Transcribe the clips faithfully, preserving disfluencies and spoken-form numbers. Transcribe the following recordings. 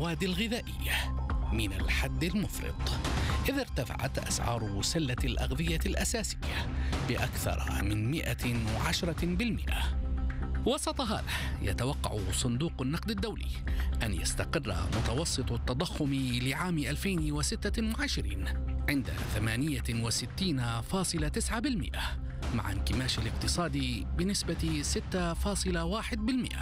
المواد الغذائية من الحد المفرط، إذ ارتفعت أسعار سلة الأغذية الأساسية بأكثر من مئة وعشرة بالمئة. وسط هذا يتوقع صندوق النقد الدولي أن يستقر متوسط التضخم لعام ألفين وستة وعشرين عند ثمانية وستين فاصلة تسعة بالمئة مع انكماش الاقتصاد بنسبة ستة فاصلة واحد بالمئة.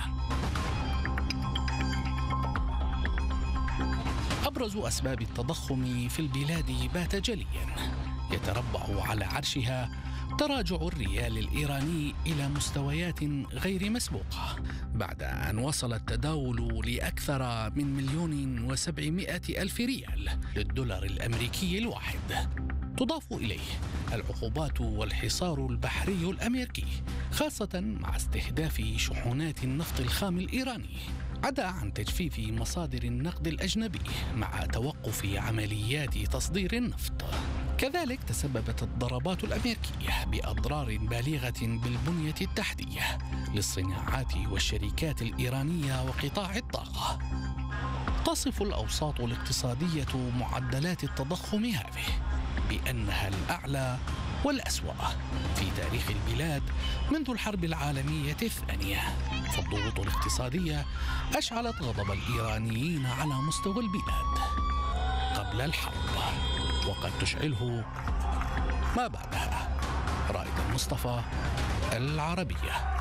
أبرز أسباب التضخم في البلاد بات جليا، يتربع على عرشها تراجع الريال الإيراني إلى مستويات غير مسبوقة بعد أن وصل التداول لأكثر من مليون وسبعمائة ألف ريال للدولار الأمريكي الواحد. تضاف إليه العقوبات والحصار البحري الأمريكي، خاصة مع استهداف شحنات النفط الخام الإيراني، عدا عن تجفيف مصادر النقد الأجنبي مع توقف عمليات تصدير النفط. كذلك تسببت الضربات الأمريكية بأضرار بالغة بالبنية التحتية للصناعات والشركات الإيرانية وقطاع الطاقة. تصف الأوساط الاقتصادية معدلات التضخم هذه بأنها الأعلى والأسوأ في تاريخ البلاد منذ الحرب العالمية الثانية، فالضغوط الاقتصادية أشعلت غضب الإيرانيين على مستوى البلاد قبل الحرب، وقد تشعله ما بعدها. رائد المصطفى، العربية.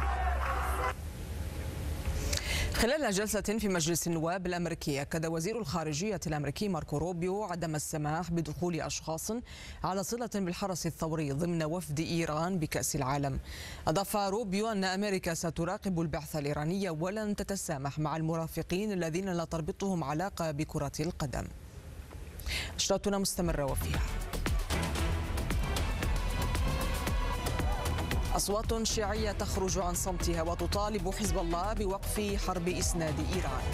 خلال جلسة في مجلس النواب الأمريكي، أكد وزير الخارجية الأمريكي ماركو روبيو عدم السماح بدخول أشخاص على صلة بالحرس الثوري ضمن وفد إيران بكأس العالم. أضاف روبيو أن أمريكا ستراقب البعثة الإيرانية ولن تتسامح مع المرافقين الذين لا تربطهم علاقة بكرة القدم. نشرتنا مستمرة وفيها أصوات شيعية تخرج عن صمتها وتطالب حزب الله بوقف حرب إسناد إيران.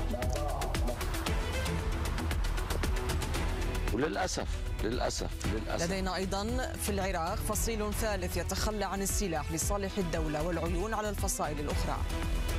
وللأسف للأسف للأسف لدينا أيضا في العراق فصيل ثالث يتخلى عن السلاح لصالح الدولة والعيون على الفصائل الأخرى.